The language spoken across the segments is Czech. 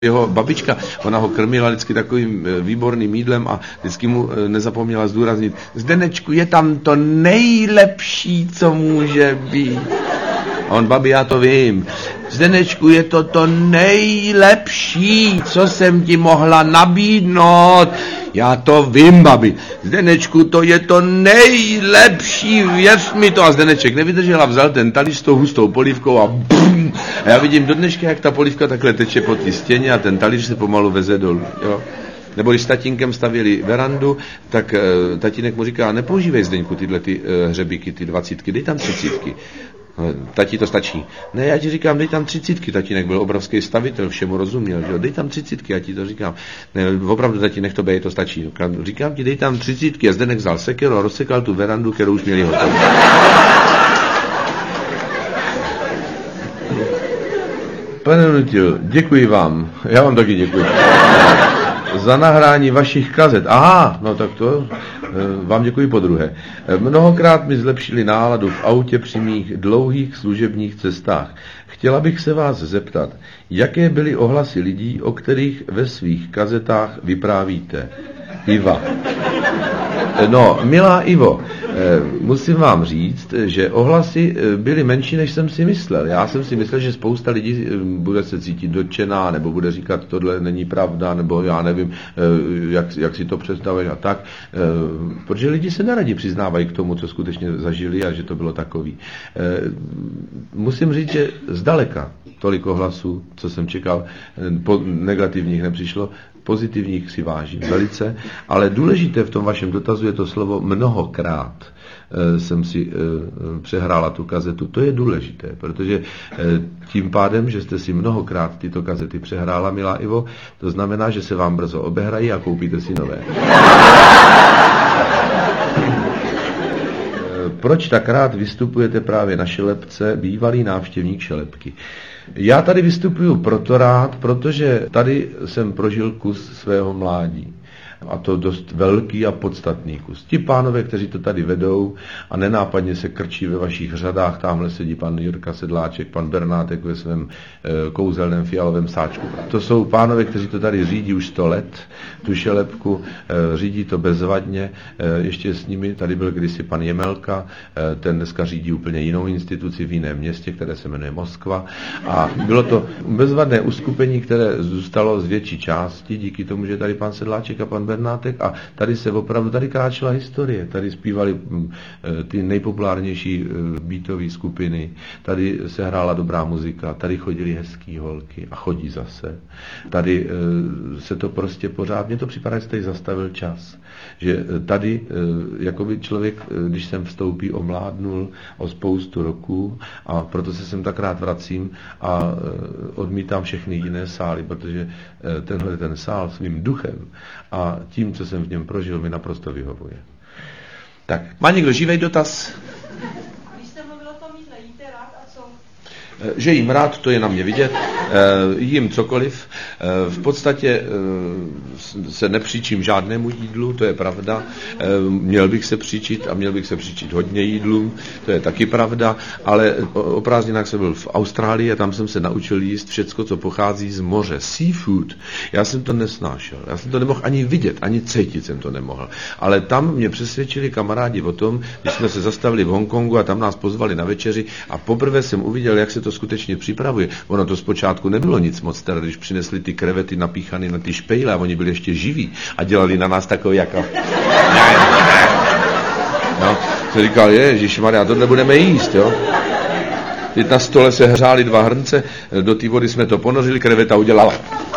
Jeho babička, ona ho krmila vždycky takovým výborným jídlem a vždycky mu nezapomněla zdůraznit: Zdenečku, je tam to nejlepší, co může být. A on: babi, já to vím. Zdenečku, je to nejlepší, co jsem ti mohla nabídnout. Já to vím, babi. Zdenečku, to je to nejlepší, věř mi to. A Zdeneček nevydržel a vzal ten talíř s tou hustou polívkou a bum. A já vidím do dneška, jak ta polívka takhle teče po té stěně a ten talíř se pomalu veze dolů. Jo? Nebo když s tatínkem stavěli verandu, tak tatínek mu říká: nepoužívej, Zdeňku, tyhle ty hřebíky, ty 20, dej tam 30. Tati, to stačí. Ne, já ti říkám, dej tam 30. Tatínek byl obrovský stavitel, všemu rozuměl, že jo? Dej tam 30, já ti to říkám. Ne, opravdu, tati, nech to bej, to stačí. Říkám ti, dej tam 30. A Zdenek vzal sekeru a rozsekal tu verandu, kterou už měli hotovou. Pane Nutil, děkuji vám. Já vám taky děkuji. Za nahrání vašich kazet. Aha, no tak to vám děkuji podruhé. Mnohokrát mi zlepšili náladu v autě při mých dlouhých služebních cestách. Chtěla bych se vás zeptat, jaké byly ohlasy lidí, o kterých ve svých kazetách vyprávíte? Iva. No, milá Ivo, musím vám říct, že ohlasy byly menší, než jsem si myslel. Já jsem si myslel, že spousta lidí bude se cítit dotčená, nebo bude říkat, tohle není pravda, nebo já nevím, jak si to představuješ a tak. Protože lidi se neradi přiznávají k tomu, co skutečně zažili a že to bylo takový. Musím říct, že zdaleka tolik ohlasů, co jsem čekal, negativních nepřišlo, pozitivních si vážím velice, ale důležité v tom vašem dotazu je to slovo mnohokrát. Jsem si přehrála tu kazetu. To je důležité, protože tím pádem, že jste si mnohokrát tyto kazety přehrála, milá Ivo, to znamená, že se vám brzo obehrají a koupíte si nové. Proč tak rád vystupujete právě na Šelepce, bývalý návštěvník Šelepky? Já tady vystupuju proto rád, protože tady jsem prožil kus svého mládí. A to dost velký a podstatný kus. Ti pánové, kteří to tady vedou a nenápadně se krčí ve vašich řadách, tamhle sedí pan Jirka Sedláček, pan Bernátek ve svém kouzelném fialovém sáčku. To jsou pánové, kteří to tady řídí už 100 let, tu Šelepku, řídí to bezvadně, ještě s nimi tady byl kdysi pan Jemelka, ten dneska řídí úplně jinou instituci v jiném městě, které se jmenuje Moskva, a bylo to bezvadné uskupení, které zůstalo z větší části díky tomu, že tady pan Sedláček a pan Bernátek, a tady se opravdu, tady kráčela historie, tady zpívali ty nejpopulárnější beatové skupiny, tady se hrála dobrá muzika, tady chodili hezký holky a chodí zase. Tady se to prostě pořád, mně to připadá, že se tady zastavil čas. Že tady jakoby člověk, když sem vstoupí, omládnul o spoustu roků, a proto se sem tak rád vracím a odmítám všechny jiné sály, protože tenhle ten sál svým duchem a tím, co jsem v něm prožil, mi naprosto vyhovuje. Tak, má někdo živý dotaz? Když jste mluvil o tom jídle, jíte rád a co? Že jim rád, to je na mě vidět, jím cokoliv. V podstatě se nepříčím žádnému jídlu, to je pravda. Měl bych se příčit a měl bych se příčit hodně jídlům, to je taky pravda, ale o prázdninách jsem byl v Austrálii a tam jsem se naučil jíst všecko, co pochází z moře. Seafood. Já jsem to nesnášel. Já jsem to nemohl ani vidět, ani cítit jsem to nemohl. Ale tam mě přesvědčili kamarádi o tom, když jsme se zastavili v Hongkongu a tam nás pozvali na večeři a poprvé jsem uviděl, jak se to skutečně připravuje. Ono to zpočátku nebylo nic moc, teda když přinesli ty krevety napíchané na ty špejle a oni byli ještě živí a dělali na nás takový jako... No, jsem říkal, ježišmarja, tohle budeme jíst, jo. Teď na stole se hřály 2 hrnce, do té vody jsme to ponořili, kreveta udělala.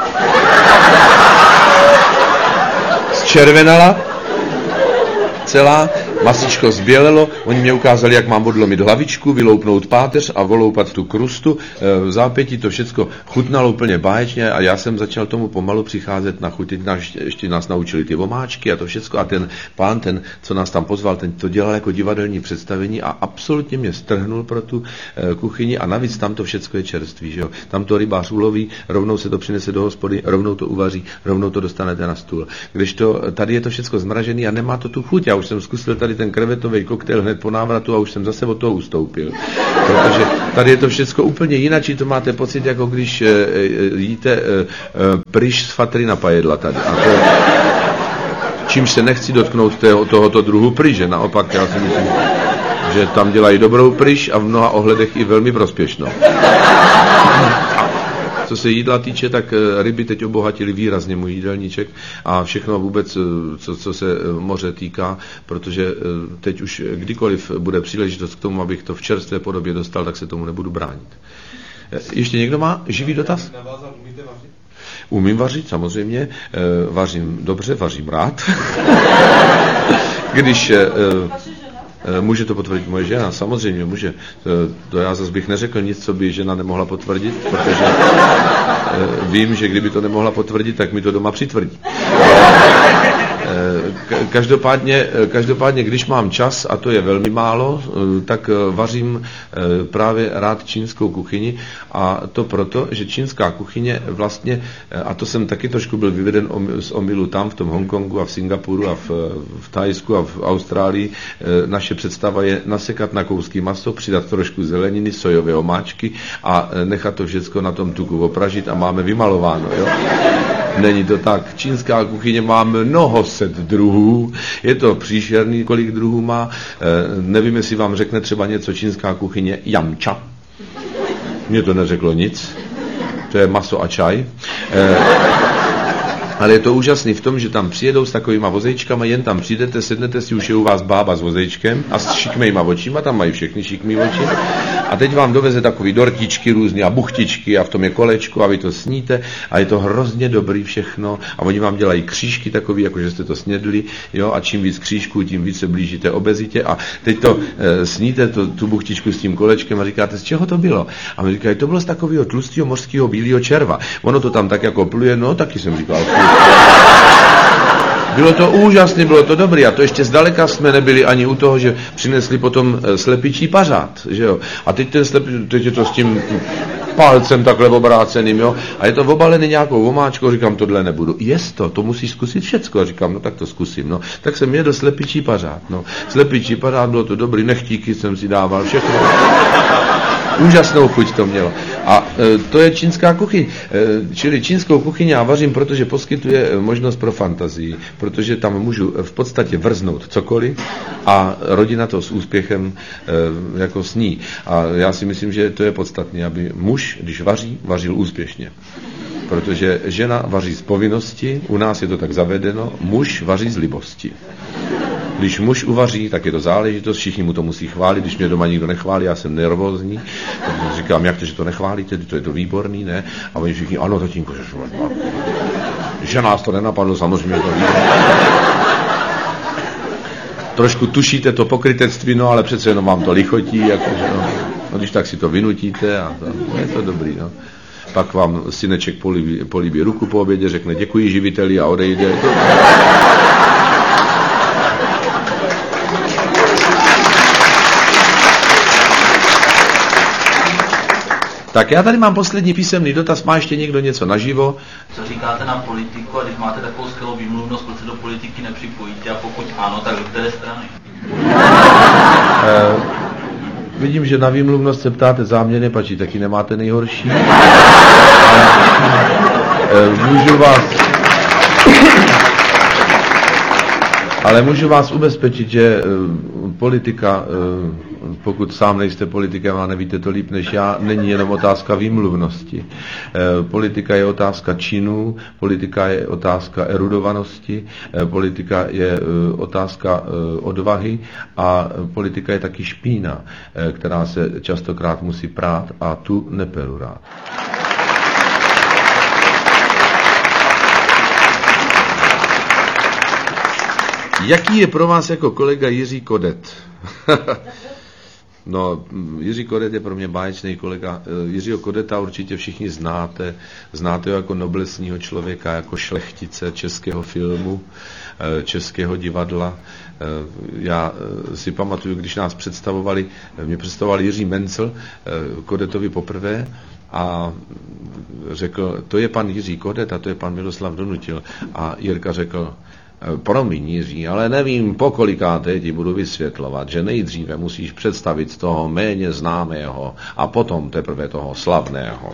Zčervenala celá, masičko zbělelo, oni mě ukázali, jak mám odlomit hlavičku, vyloupnout páteř a voloupat tu krustu. V zápětí to všecko chutnalo úplně báječně a já jsem začal tomu pomalu přicházet na chuť. Ještě nás naučili ty omáčky a to všecko a ten pán, ten, co nás tam pozval, ten to dělal jako divadelní představení a absolutně mě strhnul pro tu kuchyni a navíc tam to všecko je čerství, že jo. Tam to rybář uloví, rovnou se to přinese do hospody, rovnou to uvaří, rovnou to dostanete na stůl. Když to tady je to všecko zmražený a nemá to tu chuť. Já už jsem zkusil tady tady ten krevetový koktejl hned po návratu a už jsem zase od toho ustoupil. Protože tady je to všechno úplně jinak, to máte pocit, jako když jíte pryš z Fatrina pajedla tady. A to, čímž se nechci dotknout tohoto druhu pryže, naopak já si myslím, že tam dělají dobrou pryš a v mnoha ohledech i velmi prospěšnou. Co se jídla týče, tak ryby teď obohatili výrazně můj jídelníček a všechno vůbec, co se moře týká, protože teď už kdykoliv bude příležitost k tomu, abych to v čerstvé podobě dostal, tak se tomu nebudu bránit. Ještě někdo má živý dotaz? Umím vařit, samozřejmě. Vařím dobře, vařím rád. Když... Může to potvrdit moje žena? Samozřejmě může. To já zase bych neřekl nic, co by žena nemohla potvrdit, protože vím, že kdyby to nemohla potvrdit, tak mi to doma přitvrdí. Každopádně, když mám čas, a to je velmi málo, tak vařím právě rád čínskou kuchyni a to proto, že čínská kuchyně vlastně, a to jsem taky trošku byl vyveden z omylu tam, v tom Hongkongu a v Singapuru a v Thajsku a v Austrálii, naše představa je nasekat na kousky maso, přidat trošku zeleniny, sojové omáčky a nechat to všechno na tom tuku opražit a máme vymalováno. Jo? Není to tak. Čínská kuchyně má mnoho set druhů. Je to příšerný, kolik druhů má. Nevím, jestli vám řekne třeba něco čínská kuchyně Yamcha. Mně to neřeklo nic. To je maso a čaj. Ale je to úžasný v tom, že tam přijedou s takovýma vozejčkama, jen tam přijdete, sednete si, už je u vás bába s vozejčkem a s šikmejma očima, tam mají všechny šikmý oči. A teď vám doveze takový dortičky různý a buchtičky a v tom je kolečko a vy to sníte a je to hrozně dobrý všechno a oni vám dělají křížky takový, jako že jste to snědli, jo, a čím víc křížků, tím víc se blížíte obezitě a teď to sníte, tu buchtičku s tím kolečkem a říkáte, z čeho to bylo? A my říkají, to bylo z takového tlustého mořského bílého červa. Ono to tam tak jako pluje, no taky jsem říkal. Bylo to úžasné, bylo to dobré a to ještě zdaleka jsme nebyli ani u toho, že přinesli potom slepičí pařád, že jo. A teď je to s tím palcem takhle obráceným, jo. A je to obalený nějakou omáčkou, říkám, tohle nebudu. Jest to musíš zkusit všecko. A říkám, no tak to zkusím, no. Tak jsem jedl slepičí pařád, no. Slepičí pařád, bylo to dobrý, nechtíky jsem si dával, všechno. Úžasnou chuť to mělo. A to je čínská kuchyň. Čili čínskou kuchyň já vařím, protože poskytuje možnost pro fantazii, protože tam můžu v podstatě vrznout cokoliv a rodina to s úspěchem jako sní. A já si myslím, že to je podstatné, aby muž, když vaří, vařil úspěšně. Protože žena vaří z povinnosti, u nás je to tak zavedeno, muž vaří z libosti. Když muž uvaří, tak je to záležitost, všichni mu to musí chválit, když mě doma nikdo nechválí, já jsem nervózní, takže říkám, jak to, že to nechválíte, to je to výborný, ne? A oni všichni, ano, tatínko, že nás to nenapadlo, samozřejmě to výborný. Trošku tušíte to pokrytectví, no ale přece jenom vám to lichotí, jakože, no, když tak si to vynutíte a to, je to dobrý, no. Pak vám syneček políbí ruku po obědě, řekne děkuji živiteli a odejde. Tak já tady mám poslední písemný dotaz, má ještě někdo něco naživo? Co říkáte na politiku a když máte takovou skvělou výmluvnost, proč se do politiky nepřipojíte a pokud ano, tak do které strany? Vidím, že na výmluvnost se ptáte záměrně, pači taky nemáte nejhorší. Ale můžu vás ubezpečit, že politika, pokud sám nejste politikem a nevíte to líp než já, není jenom otázka výmluvnosti. Politika je otázka činů, politika je otázka erudovanosti, politika je otázka odvahy a politika je taky špína, která se častokrát musí prát a tu neperu rád. Jaký je pro vás jako kolega Jiří Kodet? No, Jiří Kodet je pro mě báječný kolega. Jiřího Kodeta určitě všichni znáte. Znáte ho jako noblesního člověka, jako šlechtice českého filmu, českého divadla. Já si pamatuju, když nás mě představoval Jiří Mencel Kodetovi poprvé a řekl, to je pan Jiří Kodet a to je pan Miroslav Donutil. A Jirka řekl, Promiň, Jiří, ale nevím, pokolikáté ti budu vysvětlovat, že nejdříve musíš představit toho méně známého a potom teprve toho slavného.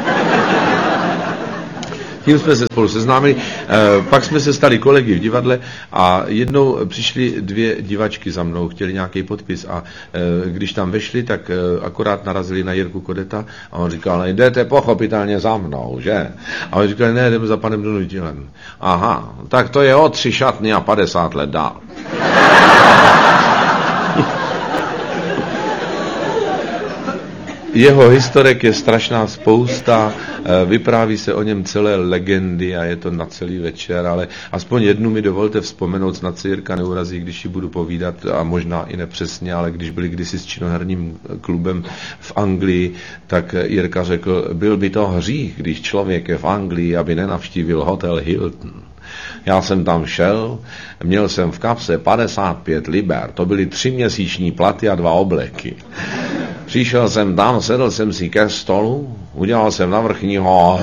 Tím jsme se spolu seznámili, pak jsme se stali kolegy v divadle a jednou přišly 2 divačky za mnou, chtěli nějaký podpis a když tam vešli, tak akorát narazili na Jirku Kodeta a on říkal, jdete pochopitelně za mnou, že? A on říkal, ne, jdeme za panem Donutilem. Aha, tak to je o 3 šatny a 50 let dál. Jeho historek je strašná spousta, vypráví se o něm celé legendy a je to na celý večer, ale aspoň jednu mi dovolte vzpomenout, snad se Jirka neurazí, když ji budu povídat a možná i nepřesně, ale když byli kdysi s činoherním klubem v Anglii, tak Jirka řekl, byl by to hřích, když člověk je v Anglii, aby nenavštívil hotel Hilton. Já jsem tam šel, měl jsem v kapse 55 liber, to byly 3měsíční platy a 2 obleky. Přišel jsem tam, sedl jsem si ke stolu, udělal jsem na vrchního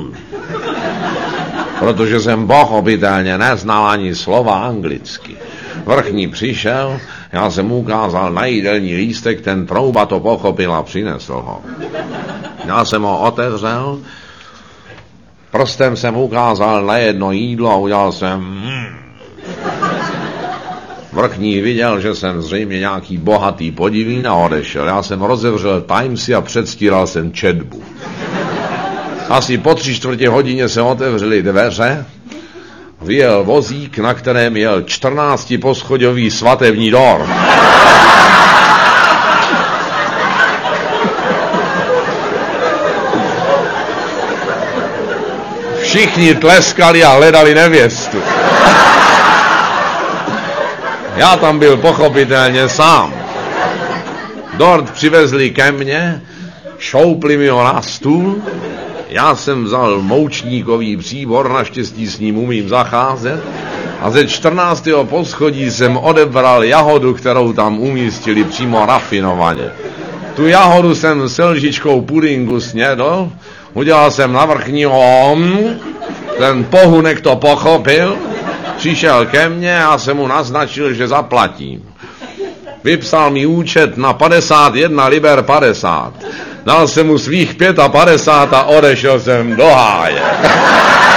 protože jsem pochopitelně neznal ani slova anglicky. Vrchní přišel, já jsem mu ukázal na jídelní lístek, ten trouba to pochopil a přinesl ho. Já jsem ho otevřel, prstem jsem ukázal na jedno jídlo a udělal jsem Vrchní viděl, že jsem zřejmě nějaký bohatý podivín a odešel. Já jsem rozevřel Timesy a předstíral jsem četbu. Asi po 3/4 hodině se otevřely dveře, vyjel vozík, na kterém jel 14poschodový svatební dor. Všichni tleskali a hledali nevěstu. Já tam byl pochopitelně sám. Dort přivezli ke mně, šoupli mi ho na stůl, já jsem vzal moučníkový příbor, naštěstí s ním umím zacházet, a ze 14. poschodí jsem odebral jahodu, kterou tam umístili přímo rafinovaně. Tu jahodu jsem s lžičkou pudingu snědl, udělal jsem na vrchního, ten pohunek to pochopil, přišel ke mně, já jsem mu naznačil, že zaplatím. Vypsal mi účet na 51 liber 50. Dal jsem mu svých 55 a odešel jsem do háje.